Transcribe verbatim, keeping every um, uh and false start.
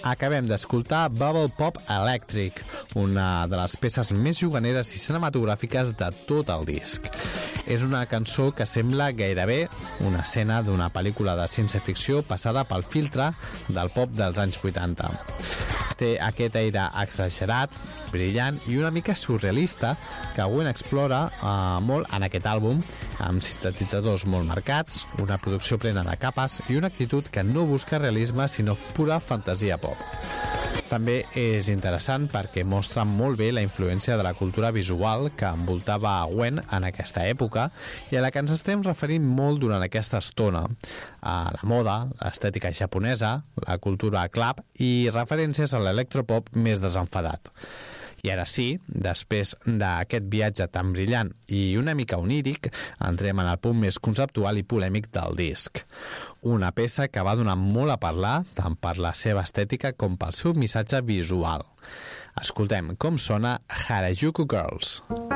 acabem d'escoltar Bubble Pop Electric, una de les peces més juganeres i cinematogràfiques de tot el disc. És una cançó que sembla gairebé una escena d'una pel·lícula de ciència-ficció passada pel filtre del pop dels anys vuitanta. Té aquest aire exagerat, brillant i una mica surrealista que Gwen explora eh, molt en aquest àlbum, amb sintetitzadors molt marcats, una producció plena de capes i una actitud que no busca realisme sinó pura fantasia pop. També és interessant perquè mostra molt bé la influència de la cultura visual que envoltava a Gwen en aquesta època i a la que ens estem referint molt durant aquesta estona. A la moda, l'estètica japonesa, la cultura club i referències a l'electropop més desenfadat. I ara sí, després d'aquest viatge tan brillant i una mica oníric, entrem en el punt més conceptual i polèmic del disc. Una peça que va donar molt a parlar, tant per la seva estètica com pel seu missatge visual. Escoltem com sona Harajuku Girls.